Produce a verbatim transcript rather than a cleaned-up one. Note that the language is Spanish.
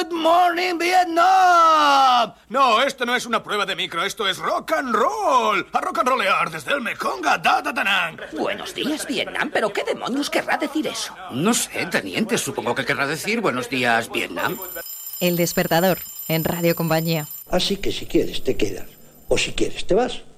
Good morning, Vietnam. No, esto no es una prueba de micro, esto es rock and roll. A rock and rollear desde el Mekong a Dadatanang. Buenos días, Vietnam, pero ¿qué demonios querrá decir eso? No sé, teniente, supongo que querrá decir buenos días, Vietnam. El Despertador, en Radio Compañía. Así que si quieres te quedas, o si quieres te vas.